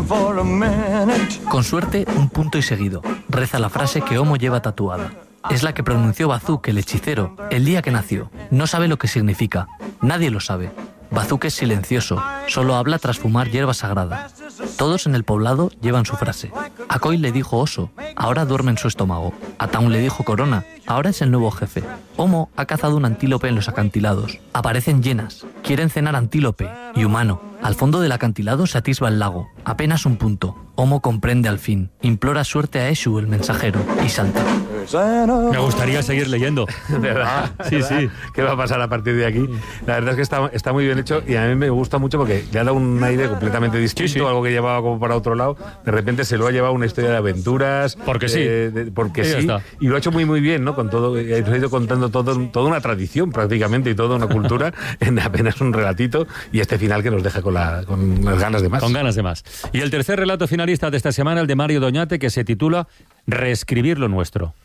Con suerte, un punto y seguido. Reza la frase que Homo lleva tatuada. Es la que pronunció Bazuk, el hechicero, el día que nació. No sabe lo que significa. Nadie lo sabe. Bazuk es silencioso. Solo habla tras fumar hierba sagrada. Todos en el poblado llevan su frase. A Coy le dijo oso. Ahora duerme en su estómago. A Taun le dijo corona. Ahora es el nuevo jefe. Homo ha cazado un antílope en los acantilados. Aparecen hienas. Quieren cenar antílope y humano. Al fondo del acantilado se atisba el lago. Apenas un punto. Homo comprende al fin. Implora suerte a Eshu, el mensajero, y salta. Me gustaría seguir leyendo. ¿De verdad? Sí, sí. ¿Qué va a pasar a partir de aquí? La verdad es que está muy bien hecho y a mí me gusta mucho porque le ha dado un aire completamente distinto, Sí, sí. algo que llevaba como para otro lado. De repente se lo ha llevado una historia de aventuras. Porque sí. Porque Y ya sí. está. Y lo ha hecho muy, muy bien, ¿no? Con todo, nos ha ido contando toda una tradición prácticamente y toda una cultura en apenas un relatito y este final que nos deja con las ganas de más. Con ganas de más. Y el tercer relato finalista de esta semana, el de Mario Doñate, que se titula Reescribir lo nuestro.